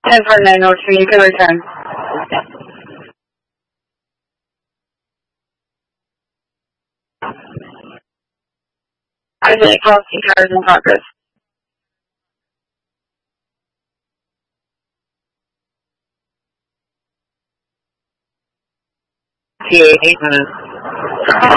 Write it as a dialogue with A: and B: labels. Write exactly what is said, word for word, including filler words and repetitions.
A: ten forty-nine North Street, you can return. Isaac Policy cars in progress. T eight minutes.